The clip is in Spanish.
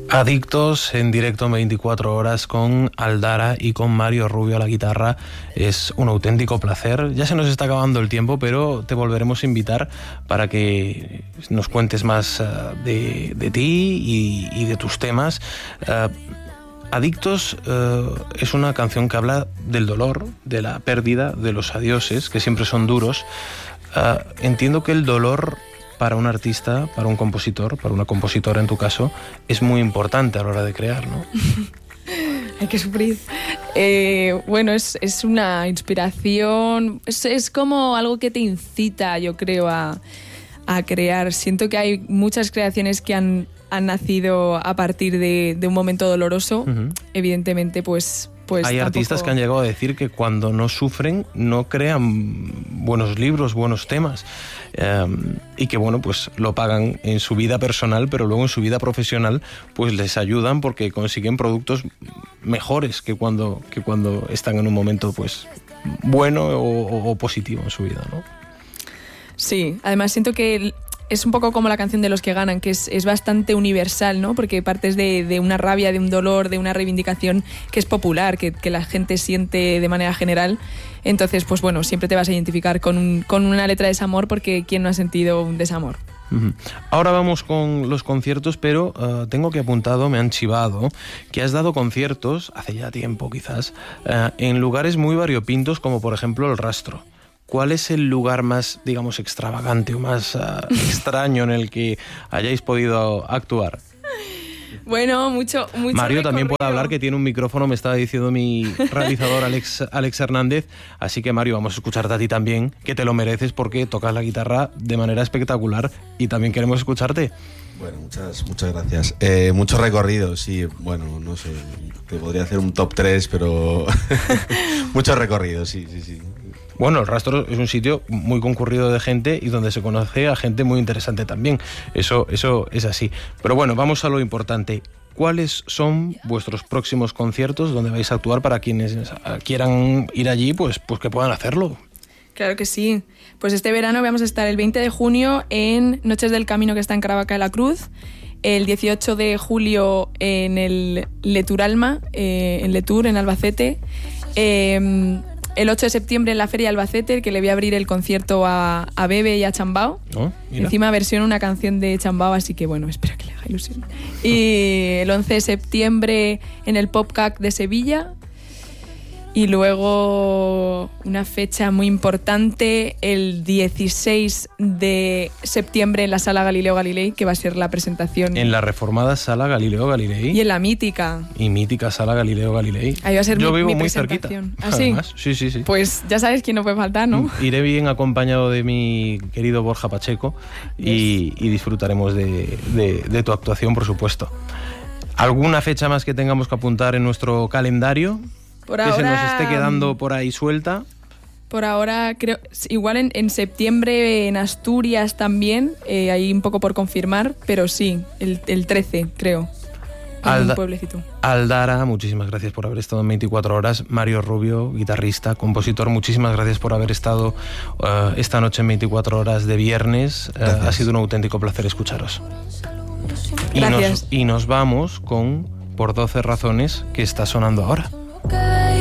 Adictos en directo 24 horas con Aldara y con Mario Rubio a la guitarra. Es un auténtico placer. Ya se nos está acabando el tiempo, pero te volveremos a invitar para que nos cuentes más de ti y de tus temas. Adictos es una canción que habla del dolor, de la pérdida, de los adioses, que siempre son duros. Entiendo que el dolor para un artista, para un compositor, para una compositora en tu caso, es muy importante a la hora de crear, ¿no? Hay que sufrir. Bueno, es una inspiración, es como algo que te incita, yo creo, a crear. Siento que hay muchas creaciones que han nacido a partir de un momento doloroso. Uh-huh. Evidentemente, pues hay artistas que han llegado a decir que cuando no sufren no crean buenos libros, buenos temas, y que bueno, pues lo pagan en su vida personal, pero luego en su vida profesional pues les ayudan porque consiguen productos mejores que cuando están en un momento pues bueno o positivo en su vida, ¿no? Sí, además siento que es un poco como la canción de Los que ganan, que es bastante universal, ¿no? Porque partes de una rabia, de un dolor, de una reivindicación que es popular, que la gente siente de manera general. Entonces, pues bueno, siempre te vas a identificar con una letra de desamor, porque ¿quién no ha sentido un desamor? Uh-huh. Ahora vamos con los conciertos, pero tengo que apuntado, me han chivado, que has dado conciertos, hace ya tiempo quizás, en lugares muy variopintos, como por ejemplo El Rastro. ¿Cuál es el lugar más, digamos, extravagante o más extraño en el que hayáis podido actuar? Bueno, mucho Mario recorrido. También puede hablar, que tiene un micrófono, me estaba diciendo mi realizador Alex Hernández. Así que, Mario, vamos a escucharte a ti también, que te lo mereces porque tocas la guitarra de manera espectacular y también queremos escucharte. Bueno, muchas gracias. Mucho recorrido, sí. Bueno, no sé, te podría hacer un top 3, pero mucho recorrido, sí. Bueno, El Rastro es un sitio muy concurrido de gente y donde se conoce a gente muy interesante también. Eso es así. Pero bueno, vamos a lo importante. ¿Cuáles son vuestros próximos conciertos donde vais a actuar para quienes quieran ir allí, pues que puedan hacerlo? Claro que sí. Pues este verano vamos a estar el 20 de junio en Noches del Camino, que está en Caravaca de la Cruz. El 18 de julio en el Letur Alma, en Letur, en Albacete. El 8 de septiembre en la Feria de Albacete, que le voy a abrir el concierto a Bebe y a Chambao. Oh, encima versión una canción de Chambao, así que bueno, espero que le haga ilusión. Y el 11 de septiembre en el PopCac de Sevilla. Y luego una fecha muy importante, el 16 de septiembre en la Sala Galileo Galilei, que va a ser la presentación. En la reformada Sala Galileo Galilei. Y en la mítica. Y mítica Sala Galileo Galilei. Ahí va a ser Yo vivo mi muy cerquita. ¿Ah, sí? Además, sí. Pues ya sabes quién no puede faltar, ¿no? Iré bien acompañado de mi querido Borja Pacheco. Yes. Y disfrutaremos de tu actuación, por supuesto. ¿Alguna fecha más que tengamos que apuntar en nuestro calendario? Por que ahora, se nos esté quedando por ahí suelta. Por ahora, creo, igual en septiembre en Asturias también, hay un poco por confirmar, pero sí, el 13, creo, en un pueblecito. Aldara, muchísimas gracias por haber estado en 24 horas. Mario Rubio, guitarrista, compositor, muchísimas gracias por haber estado esta noche en 24 horas de viernes. Ha sido un auténtico placer escucharos. Gracias. Y nos vamos con Por 12 razones, que está sonando ahora.